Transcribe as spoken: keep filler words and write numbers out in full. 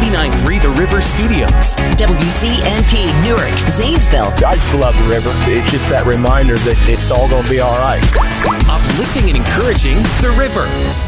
ninety-nine point three The River Studios. W C N P, Newark, Zanesville. I just love the river. It's just that reminder that it's all going to be all right. Uplifting and encouraging The River.